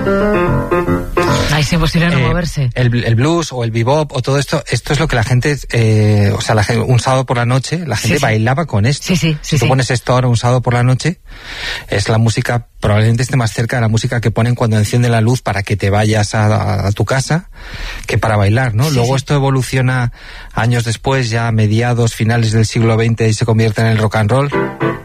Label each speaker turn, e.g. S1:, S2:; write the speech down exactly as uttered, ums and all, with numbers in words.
S1: Ahí es imposible no
S2: eh,
S1: moverse.
S2: El, el blues o el bebop o todo esto, esto es lo que la gente, eh, o sea, la gente, un sábado por la noche, la gente
S1: sí, sí.
S2: bailaba con esto.
S1: Sí, sí, sí,
S2: si tú
S1: sí.
S2: pones esto ahora un sábado por la noche, es la música, probablemente esté más cerca de la música que ponen cuando enciende la luz para que te vayas a, a, a tu casa, que para bailar, ¿no?
S1: Sí,
S2: Luego
S1: sí.
S2: esto evoluciona años después, ya a mediados, finales del siglo veinte, y se convierte en el rock and roll.